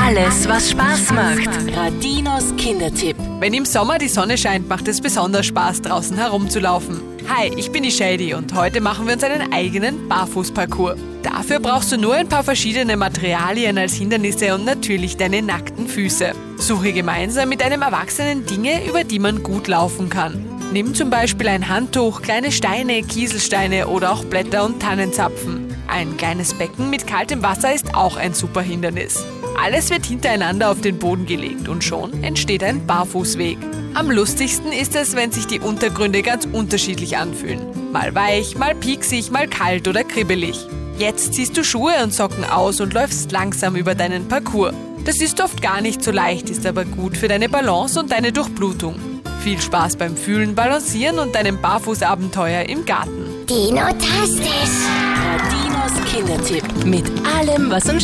Alles, was Spaß macht. Radinos Kindertipp. Wenn im Sommer die Sonne scheint, macht es besonders Spaß, draußen herumzulaufen. Hi, ich bin die Shady und heute machen wir uns einen eigenen Barfußparcours. Dafür brauchst du nur ein paar verschiedene Materialien als Hindernisse und natürlich deine nackten Füße. Suche gemeinsam mit einem Erwachsenen Dinge, über die man gut laufen kann. Nimm zum Beispiel ein Handtuch, kleine Steine, Kieselsteine oder auch Blätter und Tannenzapfen. Ein kleines Becken mit kaltem Wasser ist auch ein super Hindernis. Alles wird hintereinander auf den Boden gelegt und schon entsteht ein Barfußweg. Am lustigsten ist es, wenn sich die Untergründe ganz unterschiedlich anfühlen. Mal weich, mal pieksig, mal kalt oder kribbelig. Jetzt ziehst du Schuhe und Socken aus und läufst langsam über deinen Parcours. Das ist oft gar nicht so leicht, ist aber gut für deine Balance und deine Durchblutung. Viel Spaß beim Fühlen, Balancieren und deinem Barfußabenteuer im Garten. Dino-tastisch. Radinos Kindertipp. Mit allem, was uns